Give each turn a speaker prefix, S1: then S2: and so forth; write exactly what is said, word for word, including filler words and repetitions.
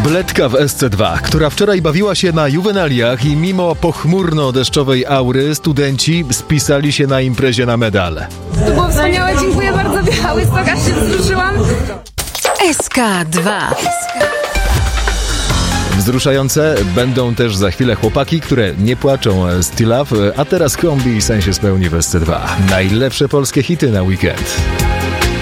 S1: Tabletka w S C dwa, która wczoraj bawiła się na juwenaliach i mimo pochmurno-deszczowej aury studenci spisali się na imprezie na medal.
S2: To było wspaniałe, dziękuję bardzo, Białystok, aż się wzruszyłam.
S3: S K dwa.
S1: Wzruszające będą też za chwilę chłopaki, które nie płaczą Still Love, a teraz kombi i sen się spełni w S C dwa. Najlepsze polskie hity na weekend.